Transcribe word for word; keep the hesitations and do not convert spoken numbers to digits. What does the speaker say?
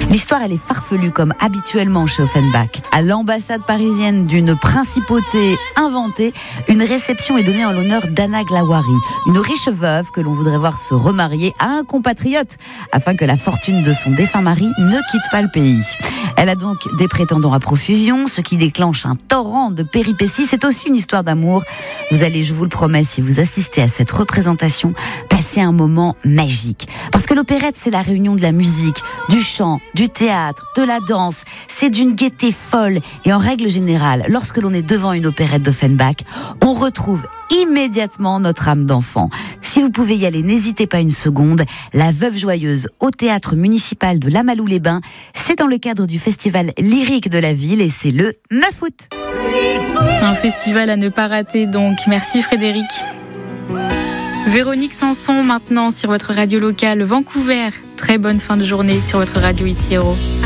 L'histoire, elle est farfelue comme habituellement chez Offenbach. À l'ambassade parisienne d'une principauté inventée, une réception est donnée en l'honneur d'Anna Glawari, une riche veuve que l'on voudrait voir se remarier à un compatriote afin que la fortune de son défunt mari ne quitte pas le pays. Elle a donc des prétendants à profusion, ce qui déclenche un torrent de péripéties. C'est aussi une histoire d'amour. Vous allez, je vous le promets, si vous assistez à cette représentation, passer un moment magique. Parce que l'opérette, c'est la réunion de la musique, du chant, du théâtre, de la danse. C'est d'une gaieté folle. Et en règle générale, lorsque l'on est devant une opérette d'Offenbach, on retrouve immédiatement notre âme d'enfant. Si vous pouvez y aller, n'hésitez pas une seconde. La Veuve Joyeuse au théâtre municipal de Lamalou-les-Bains, c'est dans le cadre du festival lyrique de la ville et c'est le neuf août. Un festival à ne pas rater donc. Merci Frédéric. Véronique Sanson maintenant sur votre radio locale Vancouver. Très bonne fin de journée sur votre radio ici Héros.